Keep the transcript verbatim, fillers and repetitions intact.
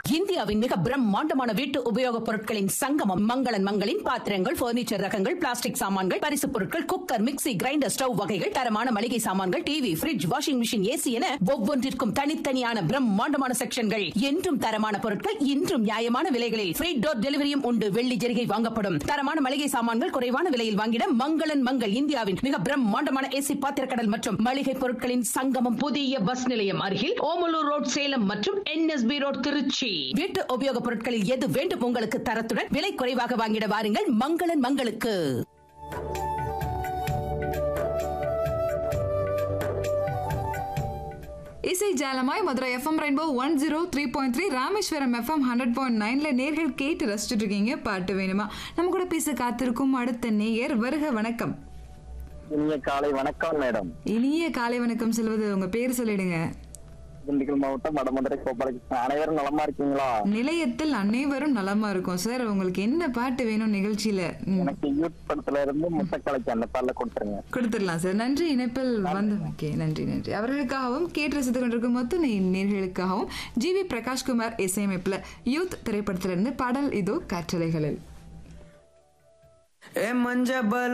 இந்தியாவின் மிக பிரம்மாண்டமான வீட்டு உபயோகப் பொருட்களின் சங்கமம் மங்களன் மங்களின் பாத்திரங்கள், பர்னிச்சர் ரகங்கள், பிளாஸ்டிக் சாமான்கள், பரிசுப் பொருட்கள், குக்கர், மிக்ஸி, கிரைண்டர், ஸ்டவ் வகைகள், தரமான மளிகை சாமான்கள், TV, fridge, washing machine, AC என ஒவ்வொன்றிற்கும் தனித்தனியான பிரம்மாண்டமான செக்ஷன்கள். என்றும் தரமான பொருட்கள், இன்றும் நியாயமான விலைகளில் ஃப்ரீ டோர் டெலிவரியும் உண்டு. வெள்ளி ஜெரிகை வாங்கப்படும். தரமான மளிகை சாமான்கள் குறைவான விலையில் வாங்கிட மங்களன் மங்கள் இந்தியாவின் மிக பிரம்மாண்டமான ஏசி பாத்திரக்கடல் மற்றும் மளிகை பொருட்களின் சங்கமம். புதிய பஸ் நிலையம் அருகில் ஓமலூர் ரோட் சேலம் மற்றும் என்எஸ்பி ரோட் திருச்சி. வீட்டு உபயோகப் பொருட்களில் எது வேண்டும் உங்களுக்கு தரத்துடன் விலை குறைவாக வாங்கிட வாருங்கள் மங்களன் மங்களுக்கு. இசை ஜாலமாய் Madurai FM rainbow one zero three point three Rameswaram FM hundred point நைன்ல நேர்கள் கேட்டு ரசிச்சுட்டு இருக்கீங்க. பாட்டு வேணுமா? நம்ம கூட பேச காத்திருக்கும் அடுத்த நேயர். வருக, வணக்கம். இனிய காலை வணக்கம் மேடம். இனிய காலை வணக்கம் சொல்வது உங்க பேர் சொல்லிடுங்க. திண்டுக்கல் மாவட்டம் வடமதுரை கோபாலகிருஷ்ணன். அனைவரும் நலமா இருக்கீங்களா? நிலையத்தில் அனைவரும் நலமா இருக்கும் சார். உங்களுக்கு என்ன பாட்டு வேணும் நிகழ்ச்சியில? எனக்கு யூத் படத்துல இருந்து முட்டக்கலைக்கு அந்த பாடல கொடுத்துருங்க. கொடுத்துடலாம் சார். நன்றி இணைப்பில் வந்து. ஓகே, நன்றி நன்றி. அவர்களுக்காகவும் கேட்டு ரசித்துக் கொண்டிருக்கும் மொத்த நேயர்களுக்காகவும் ஜி வி பிரகாஷ்குமார் இசையமைப்புல யூத் திரைப்படத்திலிருந்து பாடல் இதோ காற்றலைகளில்.